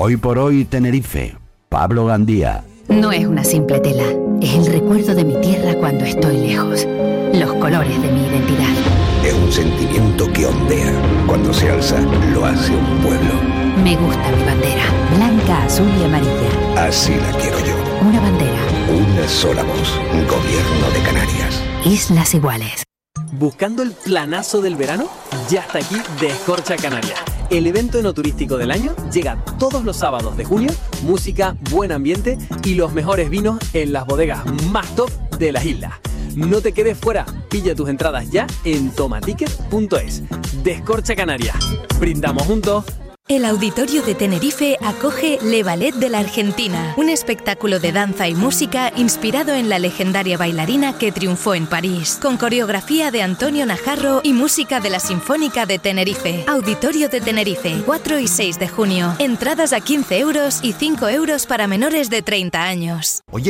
Hoy por hoy Tenerife. Pablo Gandía. No es una simple tela, es el recuerdo de mi tierra cuando estoy lejos. Los colores de mi identidad. Es un sentimiento que ondea. Cuando se alza, lo hace un pueblo. Me gusta mi bandera, blanca, azul y amarilla. Así la quiero yo. Una bandera. Una sola voz. Gobierno de Canarias. Islas Iguales. ¿Buscando el planazo del verano? Ya está aquí Descorcha Canarias. El evento enoturístico del año llega todos los sábados de junio, música, buen ambiente y los mejores vinos en las bodegas más top de las islas. No te quedes fuera, pilla tus entradas ya en tomaticket.es. Descorcha Canarias. Brindamos juntos. El Auditorio de Tenerife acoge Le Ballet de la Argentina, un espectáculo de danza y música inspirado en la legendaria bailarina que triunfó en París, con coreografía de Antonio Najarro y música de la Sinfónica de Tenerife. Auditorio de Tenerife, 4 y 6 de junio. Entradas a 15 € y 5 € para menores de 30 años. Oye,